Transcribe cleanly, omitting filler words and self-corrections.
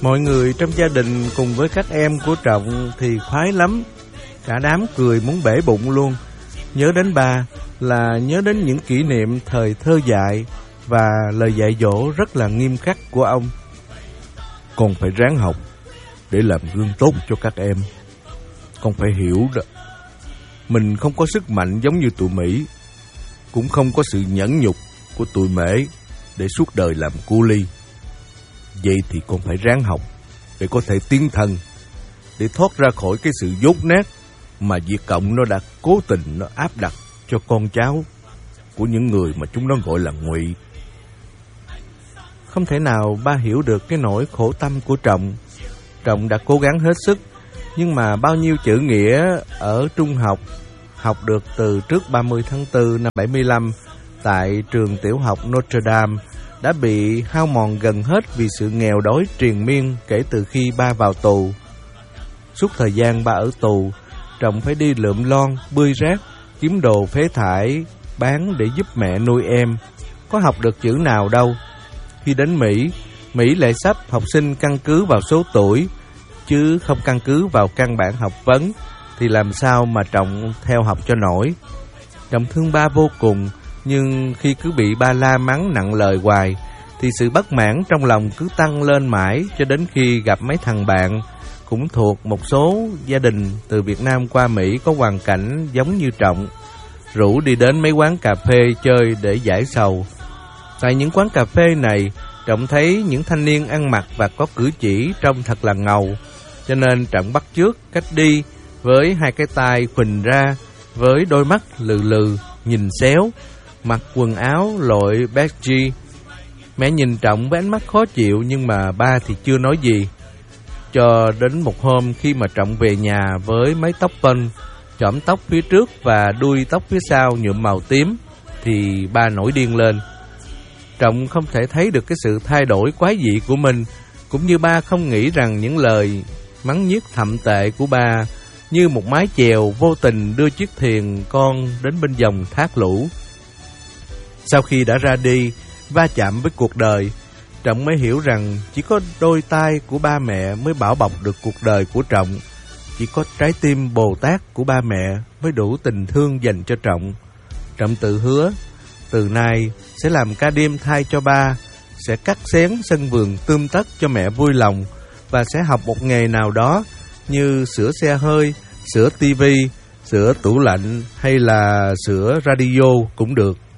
Mọi người trong gia đình cùng với các em của Trọng thì khoái lắm. Cả đám cười muốn bể bụng luôn. Nhớ đến ba là nhớ đến những kỷ niệm thời thơ dại và lời dạy dỗ rất là nghiêm khắc của ông. Con phải ráng học để làm gương tốt cho các em. Con phải hiểu đó, mình không có sức mạnh giống như tụi Mỹ, cũng không có sự nhẫn nhục của tụi Mễ để suốt đời làm cu ly. Vậy thì con phải ráng học để có thể tiến thân, để thoát ra khỏi cái sự dốt nát mà Việt Cộng nó đã cố tình nó áp đặt cho con cháu của những người mà chúng nó gọi là Ngụy. Không thể nào ba hiểu được cái nỗi khổ tâm của Trọng. Trọng đã cố gắng hết sức, nhưng mà bao nhiêu chữ nghĩa ở trung học học được từ trước 30 tháng 4 năm 75 tại trường tiểu học Notre Dame đã bị hao mòn gần hết vì sự nghèo đói triền miên kể từ khi ba vào tù. Suốt thời gian ba ở tù, Trọng phải đi lượm lon, bươi rác, kiếm đồ phế thải, bán để giúp mẹ nuôi em. Có học được chữ nào đâu. Khi đến Mỹ lại sắp học sinh căn cứ vào số tuổi, chứ không căn cứ vào căn bản học vấn, thì làm sao mà Trọng theo học cho nổi. Trọng thương ba vô cùng, nhưng khi cứ bị ba la mắng nặng lời hoài, thì sự bất mãn trong lòng cứ tăng lên mãi, cho đến khi gặp mấy thằng bạn cũng thuộc một số gia đình từ Việt Nam qua Mỹ có hoàn cảnh giống như Trọng, rủ đi đến mấy quán cà phê chơi để giải sầu. Tại những quán cà phê này, Trọng thấy những thanh niên ăn mặc và có cử chỉ trông thật là ngầu, cho nên Trọng bắt chước cách đi với hai cái tai khuỳnh ra, với đôi mắt lừ lừ, nhìn xéo, mặc quần áo loại baggy. Mẹ nhìn Trọng với ánh mắt khó chịu, nhưng mà ba thì chưa nói gì. Cho đến một hôm khi mà Trọng về nhà với mái tóc bân, chỏm tóc phía trước và đuôi tóc phía sau nhuộm màu tím, thì ba nổi điên lên. Trọng không thể thấy được cái sự thay đổi quái dị của mình, cũng như ba không nghĩ rằng những lời mắng nhiếc thậm tệ của ba như một mái chèo vô tình đưa chiếc thuyền con đến bên dòng thác lũ. Sau khi đã ra đi, va chạm với cuộc đời, Trọng mới hiểu rằng chỉ có đôi tay của ba mẹ mới bảo bọc được cuộc đời của Trọng. Chỉ có trái tim Bồ Tát của ba mẹ mới đủ tình thương dành cho Trọng. Trọng tự hứa, từ nay sẽ làm ca đêm thay cho ba, sẽ cắt xén sân vườn tươm tất cho mẹ vui lòng, và sẽ học một nghề nào đó như sửa xe hơi, sửa tivi, sửa tủ lạnh hay là sửa radio cũng được.